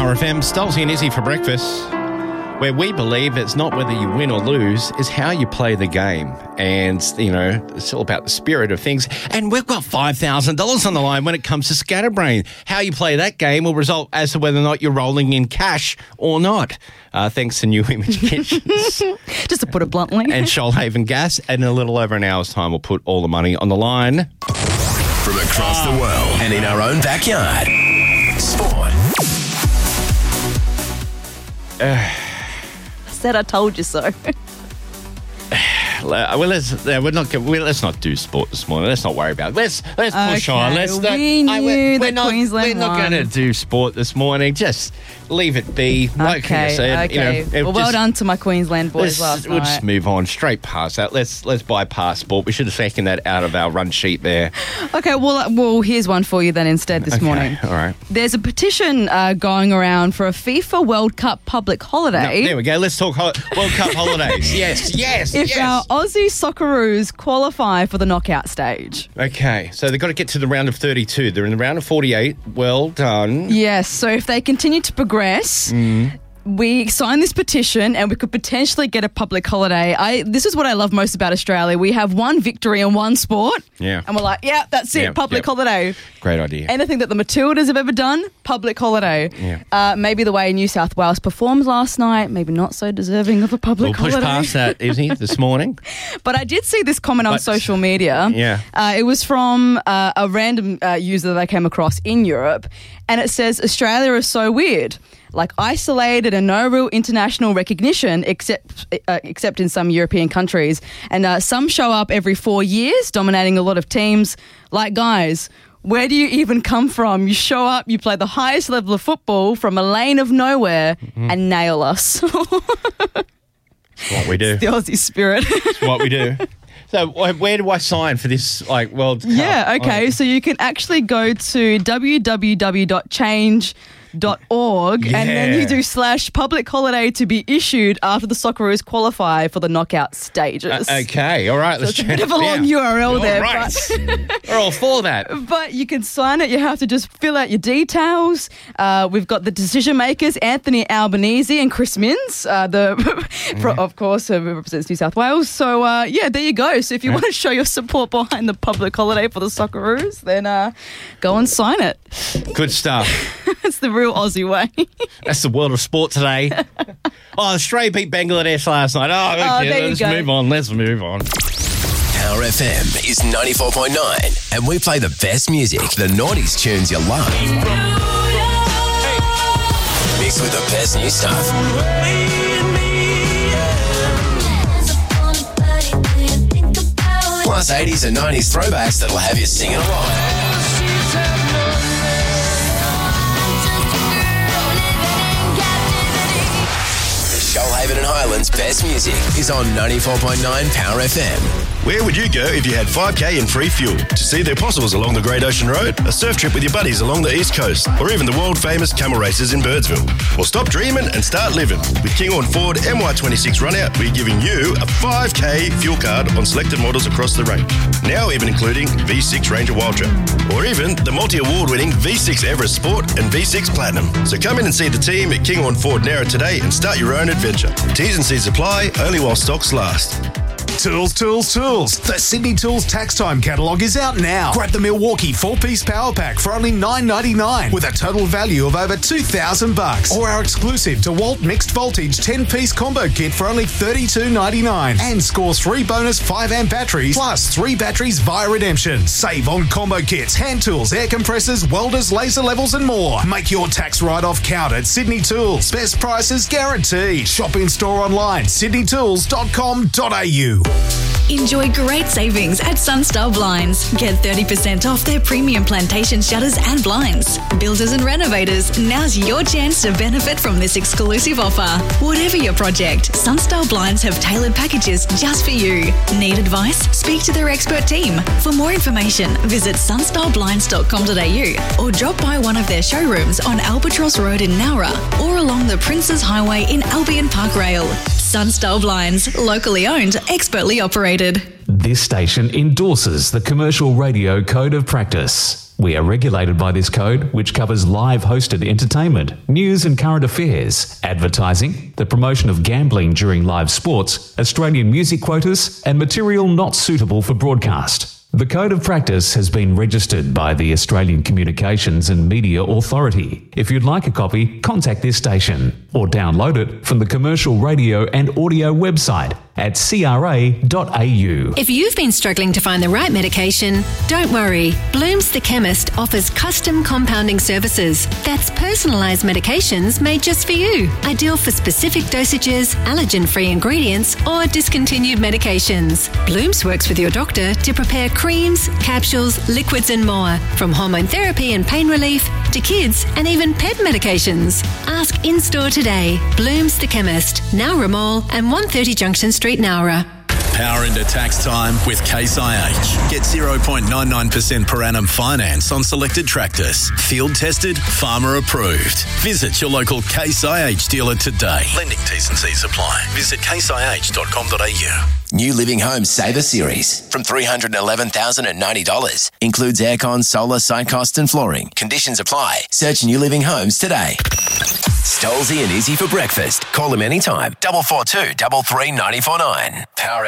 Power FM, Stolzy and Izzy for breakfast, where we believe it's not whether you win or lose, it's how you play the game. And, you know, it's all about the spirit of things. And we've got $5,000 on the line when it comes to Scatterbrain. How you play that game will result as to whether or not you're rolling in cash or not. Thanks to New Image Kitchens. Just to put it bluntly. And Shoalhaven Gas. And in a little over an hour's time, we'll put all the money on the line. From across the world and in our own backyard. Sport. Said I told you so. Well, let's not do sport this morning. Let's not worry about it. Let's push on. We're not going to do sport this morning. Just leave it be. Like I said, well done to my Queensland boys last night. We'll just move on straight past that. Let's bypass sport. We should have taken that out of our run sheet there. Okay, well, here's one for you then instead this morning. All right. There's a petition going around for a FIFA World Cup public holiday. No, there we go. Let's talk World Cup holidays. Yes. If our Aussie Socceroos qualify for the knockout stage. Okay, so they've got to get to the round of 32. They're in the round of 48. Well done. Yes, so if they continue to progress, we sign this petition and we could potentially get a public holiday. This is what I love most about Australia. We have one victory in one sport. Yeah. And we're like, yeah, that's it, public holiday. Great idea. Anything that the Matildas have ever done, public holiday. Yeah. Maybe the way New South Wales performed last night, maybe not so deserving of a public holiday. We'll push past that, Izzy, this morning. But I did see this comment on social media. Yeah. It was from a random user that I came across in Europe, and it says, Australia is so weird. Like isolated and no real international recognition except in some European countries. And some show up every 4 years, dominating a lot of teams. Like, guys, where do you even come from? You show up, you play the highest level of football from a lane of nowhere and nail us. It's what we do. It's the Aussie spirit. It's what we do. So where do I sign for this World Cup? Yeah, okay. So you can actually go to www.change.org and then you do /public holiday to be issued after the Socceroos qualify for the knockout stages. Okay, all right. So it's a bit of a long URL there. Right. But we're all for that. But you can sign it. You have to just fill out your details. We've got the decision makers, Anthony Albanese and Chris Minns, of course, who represents New South Wales. So, there you go. So if you want to show your support behind the public holiday for the Socceroos, then go and sign it. Good stuff. It's the real Aussie way. That's the world of sport today. Australia beat Bangladesh last night. Let's move on. Power FM is 94.9 and we play the best music, the noughties tunes you love. Mixed with the best new stuff. Plus 80s and 90s throwbacks that'll have you singing along. Shoalhaven and Highlands' best music is on 94.9 Power FM. Where would you go if you had 5K and free fuel? To see the Possibles along the Great Ocean Road, a surf trip with your buddies along the East Coast, or even the world-famous camel races in Birdsville? Well, stop dreaming and start living. With Kinghorn Ford MY26 Runout, we're giving you a 5K fuel card on selected models across the range. Now even including V6 Ranger Wildtrak, or even the multi-award-winning V6 Everest Sport and V6 Platinum. So come in and see the team at Kinghorn Ford Narra today and start your own adventure. T's and C's apply, only while stocks last. Tools. The Sydney Tools Tax Time catalogue is out now. Grab the Milwaukee 4-piece power pack for only $9.99 with a total value of over $2,000. Or our exclusive DeWalt mixed voltage 10-piece combo kit for only $32.99. And score 3 bonus 5-amp batteries plus 3 batteries via redemption. Save on combo kits, hand tools, air compressors, welders, laser levels and more. Make your tax write-off count at Sydney Tools. Best prices guaranteed. Shop in store online, sydneytools.com.au. Enjoy great savings at Sunstar Blinds. Get 30% off their premium plantation shutters and blinds. Builders and renovators, now's your chance to benefit from this exclusive offer. Whatever your project, Sunstar Blinds have tailored packages just for you. Need advice? Speak to their expert team. For more information, visit sunstarblinds.com.au or drop by one of their showrooms on Albatross Road in Nowra or along the Princes Highway in Albion Park Rail. Sunstar Blinds, locally owned, expertly operated. rated. This station endorses the Commercial Radio Code of Practice. We are regulated by this code, which covers live hosted entertainment, news and current affairs, advertising, the promotion of gambling during live sports, Australian music quotas, and material not suitable for broadcast. The Code of Practice has been registered by the Australian Communications and Media Authority. If you'd like a copy, contact this station or download it from the Commercial Radio and Audio website at cra.au. If you've been struggling to find the right medication, don't worry. Bloom's the Chemist offers custom compounding services. That's personalised medications made just for you. Ideal for specific dosages, allergen-free ingredients or discontinued medications. Bloom's works with your doctor to prepare creams, capsules, liquids and more. From hormone therapy and pain relief to kids and even pet medications. Ask in-store today. Bloom's the Chemist, Nowra Mall and 130 Junction Street, Nowra. Power into tax time with Case IH. Get 0.99% per annum finance on selected tractors. Field tested, farmer approved. Visit your local Case IH dealer today. Lending T's and C's apply. Visit caseih.com.au. New Living Home Saver Series from $311,090. Includes aircon, solar, site cost and flooring. Conditions apply. Search New Living Homes today. Stolzy and Izzy for breakfast. Call them anytime. 442 33949. Power